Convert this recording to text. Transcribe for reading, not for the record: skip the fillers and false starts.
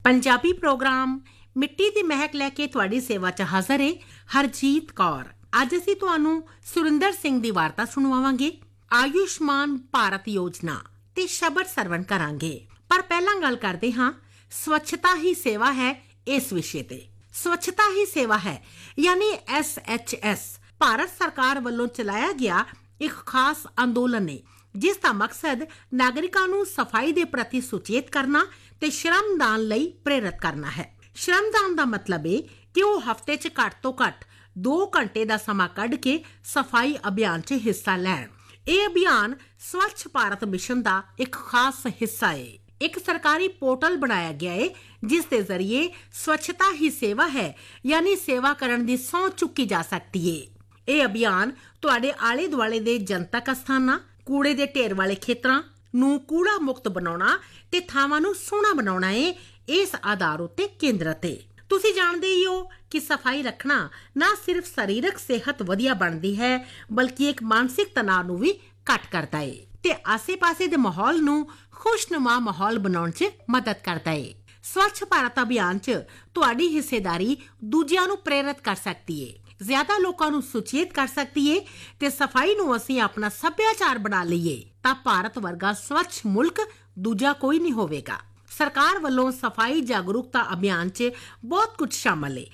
Punjabi programme मिट्टी दी महक लैके तुहाडी सेवा च हाज़र है हरजीत कौर। अज असीं तुहानूं सुरिंदर सिंह दी वार्ता सुणवावांगे। आयुष्मान भारत योजना ते शब्द सरवण करांगे, पर पहलां गल करदे हां स्वच्छता ही सेवा है इस विषय ते। स्वच्छता ही सेवा है यानी SHS भारत सरकार वल्लों चलाया गया एक खास अंदोलन है जिस दा मकसद नागरिकां नूं सफाई दे प्रति सुचेत करना ते श्रमदान लई प्रेरित करना है। श्रमदान दा मतलब है कि वो हफ्ते च घੱਟ ਤੋਂ ਘੱਟ 2 घंटे ਦਾ ਸਮਾਂ ਕੱਢ ਕੇ सफाई अभियान च हिस्सा लैण। ਇਹ अभियान स्वच्छ भारत मिशन ਦਾ एक खास हिस्सा है। एक सरकारी पोर्टल बनाया गया है जिस दे जरिए स्वच्छता ही सेवा है यानी सेवा करन दी सौं चुकी जा सकती है। ਇਹ अभियान ਤੁਹਾਡੇ ਆਲੇ ਦੁਆਲੇ ਦੇ ਜਨਤਕ ਸਥਾਨਾਂ, ਕੂੜੇ ਦੇ ਢੇਰ ਵਾਲੇ ਖੇਤਰਾਂ ਨੂੰ ਕੂੜਾ ਮੁਕਤ ਬਣਾਉਣਾ ਤੇ ਥਾਵਾਂ ਨੂੰ ਸੋਹਣਾ ਬਣਾਉਣਾ ਹੈ। ਇਸ ਆਧਾਰ ਉੱਤੇ ਕੇਂਦਰਿਤ ਹੈ। ਤੁਸੀਂ ਜਾਣਦੇ ਹੀ ਹੋ ਕਿ ਸਫਾਈ ਰੱਖਣਾ ਨਾ ਸਿਰਫ ਸਰੀਰਕ ਸਿਹਤ ਵਧੀਆ ਬਣਦੀ ਹੈ ਬਲਕਿ ਇੱਕ ਮਾਨਸਿਕ ਤਣਾਅ ਨੂੰ ਵੀ ਘੱਟ ਕਰਦਾ ਹੈ ਤੇ ਆਸੇ-ਪਾਸੇ ਦੇ ਮਾਹੌਲ ਨੂੰ ਖੁਸ਼ਨੁਮਾ ਮਾਹੌਲ ਬਣਾਉਣ 'ਚ ਮਦਦ ਕਰਦਾ ਹੈ। ਸਵੱਛ ਭਾਰਤ ਅਭਿਆਨ 'ਚ ਤੁਹਾਡੀ ਹਿੱਸੇਦਾਰੀ ਦੂਜਿਆਂ ਨੂੰ ਪ੍ਰੇਰਿਤ ਕਰ ਸਕਦੀ ਹੈ, ਜ਼ਿਆਦਾ ਲੋਕਾਂ ਨੂੰ ਸੁਚੇਤ ਕਰ ਸਕਦੀ ਹੈ ਤੇ ਸਫਾਈ ਨੂੰ ਅਸੀਂ ਆਪਣਾ ਸੱਭਿਆਚਾਰ ਬਣਾ ਲਈਏ ਤਾਂ ਭਾਰਤ ਵਰਗਾ ਸਵੱਛ ਮੁਲਕ ਦੂਜਾ ਕੋਈ ਨਹੀਂ ਹੋਵੇਗਾ। सरकार वालों सफाई जागरूकता अभियान च बहुत कुछ शामिल है